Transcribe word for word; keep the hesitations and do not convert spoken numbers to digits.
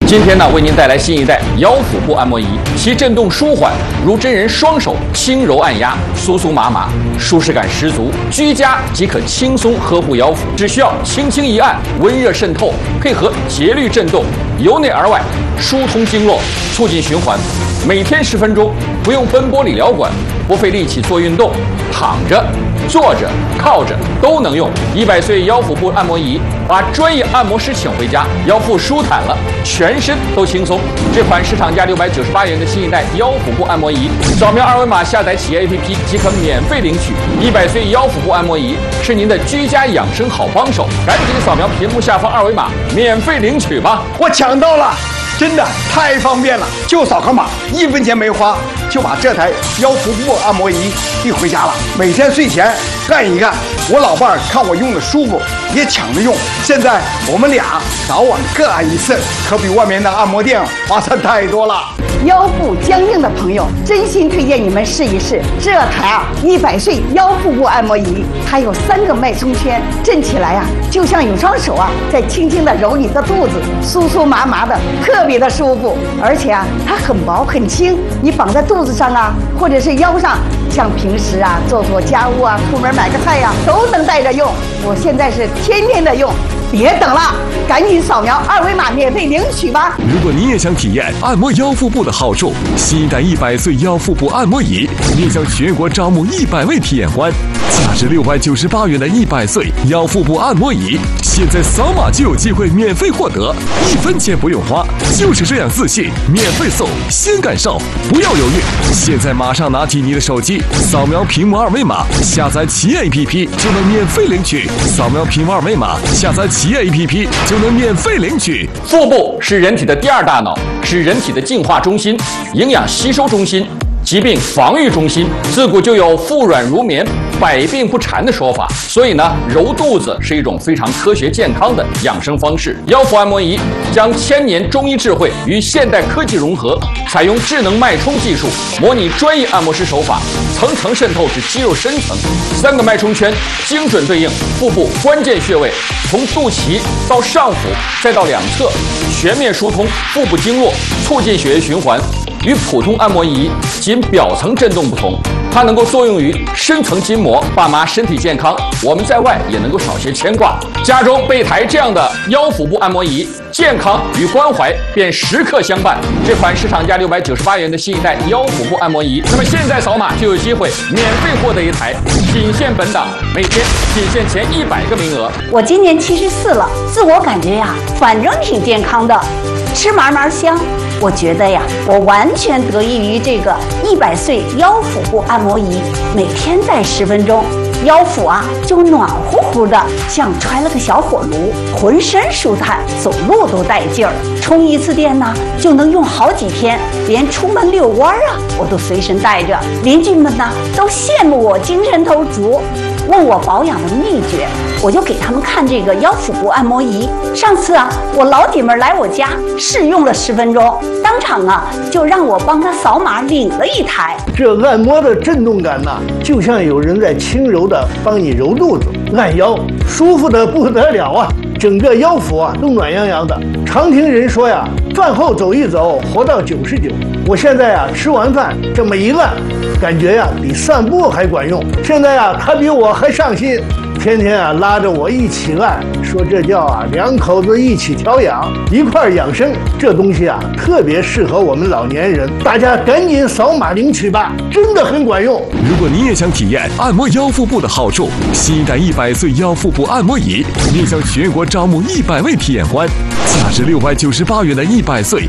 今天呢，为您带来新一代腰腹部按摩仪，其震动舒缓，如真人双手轻柔按压，酥酥麻麻，舒适感十足。居家即可轻松呵护腰腹，只需要轻轻一按，温热渗透，配合节律震动，由内而外疏通经络，促进循环。每天十分钟，不用奔波理疗馆，不费力气做运动，躺着、坐着、靠着都能用。一百岁腰腹部按摩仪，把专业按摩师请回家，腰腹舒坦了，全身都轻松。这款市场价六百九十八元的新一代腰腹部按摩仪，扫描二维码下载企业 A P P 即可免费领取。一百岁腰腹部按摩仪是您的居家养生好帮手，赶紧扫描屏幕下方二维码，免费领取吧！ 我抢到了！真的太方便了，就扫个码，一分钱没花，就把这台腰腹部按摩仪递回家了。每天睡前干一干，我老伴儿看我用的舒服，也抢着用。现在我们俩早晚各按一次，可比外面的按摩店划算太多了。 腰部僵硬的朋友，真心推荐你们试一试这台啊一百岁腰腹部按摩仪。它有三个脉冲圈，震起来啊，就像有双手啊在轻轻的揉你的肚子，酥酥麻麻的，特别的舒服。而且啊，它很薄很轻，你绑在肚子上啊，或者是腰上，像平时啊做做家务啊，出门买个菜呀、啊，都能带着用。我现在是天天的用。别等了，赶紧扫描二维码免费领取吧！ 如果你也想体验按摩腰腹部的好处，新一代一百岁腰腹部按摩仪面向全国招募一百位体验官，价值六百九十八元的一百岁腰腹部按摩仪，现在扫码就有机会免费获得，一分钱不用花，就是这样自信，免费送，先感受，不要犹豫，现在马上拿起你的手机，扫描屏幕二维码，下载企业 A P P 就能免费领取，扫描屏幕二维码，下载企业 A P P 就能免费领取。 腹部是人体的第二大脑，是人体的净化中心、营养吸收中心、疾病防御中心。自古就有腹软如绵、百病不缠的说法，所以呢，揉肚子是一种非常科学健康的养生方式。腰腹按摩仪将千年中医智慧与现代科技融合，采用智能脉冲技术，模拟专业按摩师手法，层层渗透至肌肉深层。三个脉冲圈精准对应腹部关键穴位，从肚脐到上腹，再到两侧，全面疏通腹部经络，促进血液循环。与普通按摩仪仅表层震动不同，它能够作用于深层筋膜。爸妈身体健康，我们在外也能够少些牵挂。家中备台这样的腰腹部按摩仪，健康与关怀便时刻相伴。这款市场价六百九十八元的新一代腰腹部按摩仪，那么现在扫码就有机会免费获得一台，仅限本档，每天仅限前一百个名额。 我今年七十四了，自我感觉呀，反正挺健康的，吃嘛嘛香。我觉得呀，我完全得益于这个一百岁腰腹部按摩仪，每天戴十分钟，腰腹啊就暖乎乎的，像揣了个小火炉，浑身舒坦，走路都带劲儿。充一次电呢，就能用好几天，连出门遛弯啊，我都随身带着。邻居们呢都羡慕我精神头足，问我保养的秘诀，我就给他们看这个腰腹部按摩仪。上次啊，我老姐们来我家试用了十分钟，当场啊就让我帮她扫码领了一台。 这按摩的震动感呐、啊，就像有人在轻柔的帮你揉肚子、按腰，舒服的不得了啊！整个腰腹啊都暖洋洋的。常听人说呀，饭后走一走，活到九十九。我现在呀吃完饭这么一按，感觉呀比散步还管用。现在呀他比我还上心，天天啊拉着我一起按，说这叫啊两口子一起调养，一块养生。这东西啊特别适合我们老年人，大家赶紧扫码领取吧，真的很管用。 如果你也想体验按摩腰腹部的好处，新一代一百岁腰腹部按摩仪面向全国招募一百位体验官，价值六百九十八元的一百岁